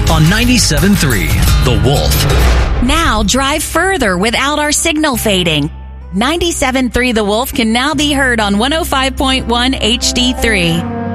on 97.3 The Wolf. Now drive further without our signal fading. 97.3 The Wolf can now be heard on 105.1 HD3.